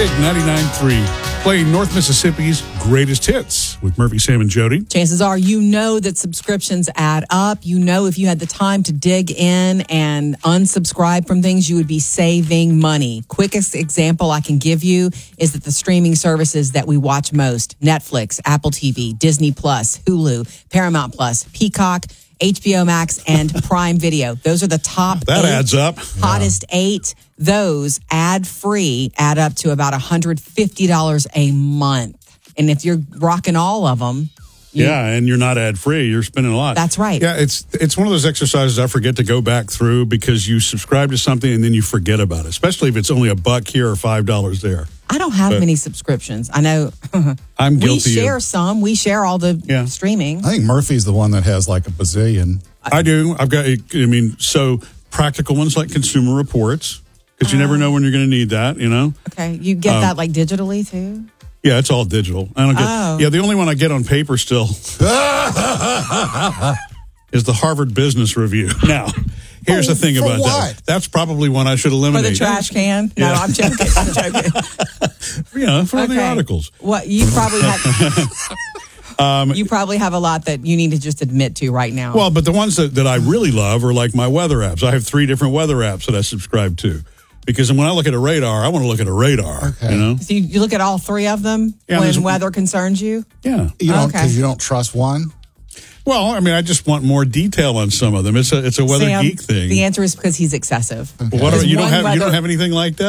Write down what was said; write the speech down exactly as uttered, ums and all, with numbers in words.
Big ninety-nine point three, playing North Mississippi's greatest hits with Murphy, Sam, and Jody. Chances are you know that subscriptions add up. You know if you had the time to dig in and unsubscribe from things, you would be saving money. Quickest example I can give you is that the streaming services that we watch most, Netflix, Apple T V, Disney Plus, Hulu, Paramount Plus, Peacock, H B O Max, and Prime Video. Those are the top That eight, adds up. hottest yeah. eight. Those ad-free add up to about one hundred fifty dollars a month. And if you're rocking all of them... You, yeah, and you're not ad-free. You're spending a lot. That's right. Yeah, it's it's one of those exercises I forget to go back through because you subscribe to something and then you forget about it, especially if it's only a buck here or five dollars there. I don't have but many subscriptions. I know I'm guilty. We share of, some. We share all the yeah. streaming. I think Murphy's the one that has like a bazillion. I do. I've got, I mean, so practical ones like Consumer Reports, because you uh, never know when you're going to need that, you know? Okay. You get um, that like digitally too? Yeah, it's all digital. I don't get. Oh. Yeah, the only one I get on paper still is the Harvard Business Review. Now, here's oh, the thing about what? that. That's probably one I should eliminate. For the trash can? No, yeah. I'm joking. I'm joking. Yeah, for okay. the articles. What you probably have. um, you probably have a lot that you need to just admit to right now. Well, but the ones that, that I really love are like my weather apps. I have three different weather apps that I subscribe to. Because when I look at a radar, I want to look at a radar. Okay. You know, so you, you look at all three of them yeah, when weather concerns you. Yeah, you don't because okay. you don't trust one. Well, I mean, I just want more detail on some of them. It's a it's a weather Sam, geek thing. The answer is because he's excessive. Okay. Well, what are, you don't have weather- you don't have anything like that.